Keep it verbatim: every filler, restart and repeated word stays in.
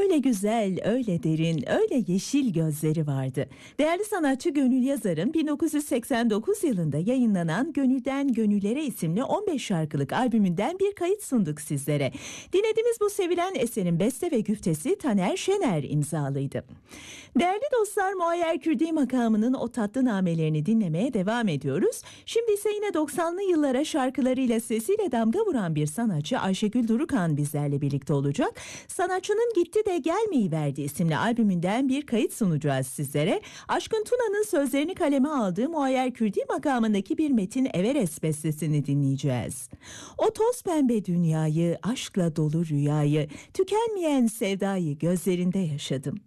Öyle güzel, öyle derin, öyle yeşil gözleri vardı. Değerli sanatçı Gönül Yazar'ın bin dokuz yüz seksen dokuz yılında yayınlanan Gönülden Gönüllere isimli on beş şarkılık albümünden bir kayıt sunduk sizlere. Dinlediğimiz bu sevilen eserin beste ve güftesi Taner Şener imzalıydı. Değerli dostlar, Muayyer Kürdi makamının o tatlı namelerini dinlemeye devam ediyoruz. Şimdi ise yine doksanlı yıllara şarkılarıyla sesiyle damga vuran bir sanatçı Ayşegül Durukan bizlerle birlikte olacak. Sanatçının Gitti de Gelmeyiverdi isimli albümünden bir kayıt sunacağız sizlere. Aşkın Tuna'nın sözlerini kaleme aldığı Muayyer Kürdi makamındaki bir Metin Everest bestesini dinleyeceğiz. O toz pembe dünyayı, aşkla dolu rüyayı, tükenmeyen sevdayı gözlerinde yaşadım.